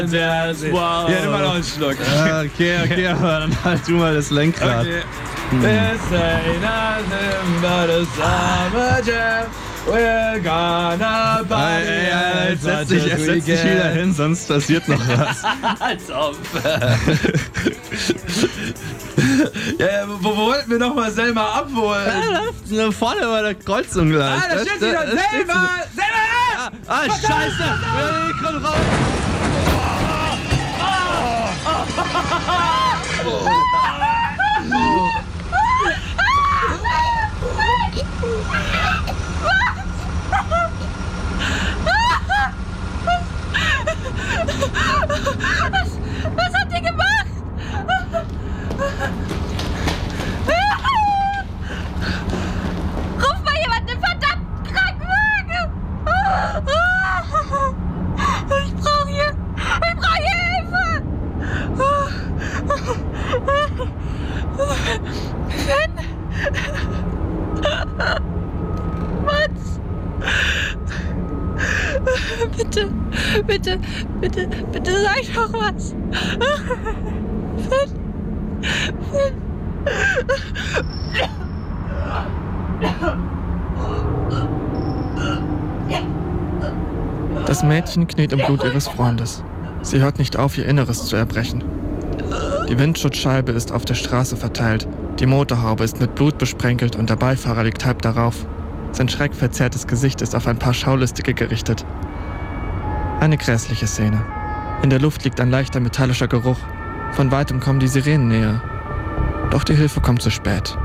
Ja, nimm mal noch einen Schluck. Okay, aber dann halt du mal das Lenkrad. Okay. This ain't nothing but a summer jam. We're gonna party. Setz dich wieder hin, sonst passiert noch was. Als ob. Ja, wo wollten wir noch mal Selma abholen? Ja, vorne bei der Kreuzung gleich. Da steht sie doch. Selma! Selma! Scheiße! Ich komm raus! Was habt ihr gemacht? Ruf mal jemand einen verdammten Krankenwagen! Ich brauche hier Hilfe! Mats! Bitte sag doch was! Finn! Das Mädchen kniet im Blut ihres Freundes. Sie hört nicht auf, ihr Inneres zu erbrechen. Die Windschutzscheibe ist auf der Straße verteilt, die Motorhaube ist mit Blut besprenkelt und der Beifahrer liegt halb darauf. Sein schreckverzerrtes Gesicht ist auf ein paar Schaulustige gerichtet. Eine grässliche Szene. In der Luft liegt ein leichter metallischer Geruch. Von weitem kommen die Sirenen näher. Doch die Hilfe kommt zu spät.